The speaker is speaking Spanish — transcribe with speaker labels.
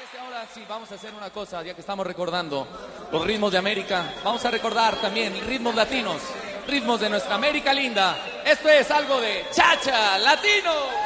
Speaker 1: parece ahora sí vamos a hacer una cosa, ya que estamos recordando los ritmos de América? Vamos a recordar también ritmos latinos, ritmos de nuestra América linda. Esto es algo de Cha-Cha Latino.